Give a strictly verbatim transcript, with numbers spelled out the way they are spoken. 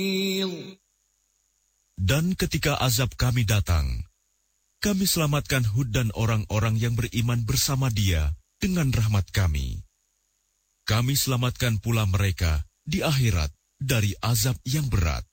Dan ketika azab kami datang, kami selamatkan Hud dan orang-orang yang beriman bersama dia dengan rahmat kami. Kami selamatkan pula mereka di akhirat dari azab yang berat.